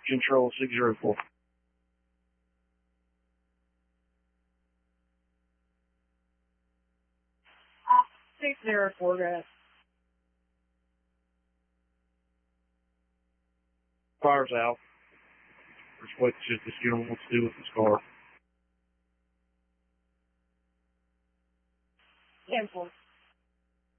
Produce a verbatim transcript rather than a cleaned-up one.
Control six zero four. six zero four, guys. Fire's out. Just wait to see what this gentleman wants to do with his car. ten four.